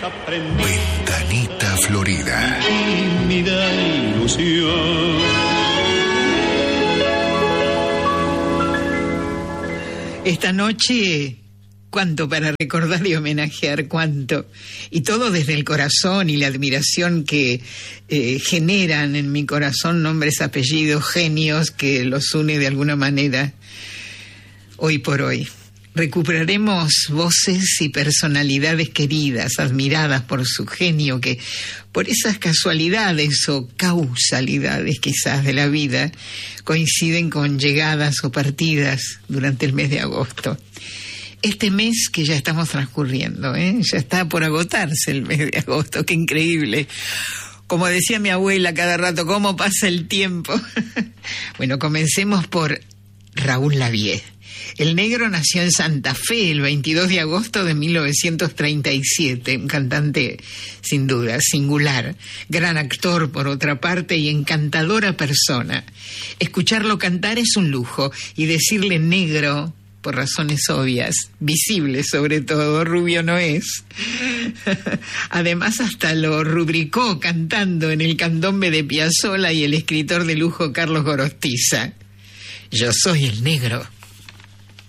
Ventanita Florida. Tímida ilusión. Esta noche, cuánto para recordar y homenajear, cuánto. Y todo desde el corazón y la admiración que generan en mi corazón nombres, apellidos, genios que los une de alguna manera hoy por hoy. Recuperaremos voces y personalidades queridas, admiradas por su genio, que por esas casualidades o causalidades quizás de la vida coinciden con llegadas o partidas durante el mes de agosto. Este mes que ya estamos transcurriendo, ya está por agotarse el mes de agosto, qué increíble. Como decía mi abuela cada rato, ¿cómo pasa el tiempo? Bueno, comencemos por Raúl Lavie. El negro nació en Santa Fe el 22 de agosto de 1937, un cantante sin duda singular, gran actor por otra parte y encantadora persona. Escucharlo cantar es un lujo y decirle negro, por razones obvias, visibles sobre todo, rubio no es. Además hasta lo rubricó cantando en el candombe de Piazzolla y el escritor de lujo Carlos Gorostiza. Yo soy el negro.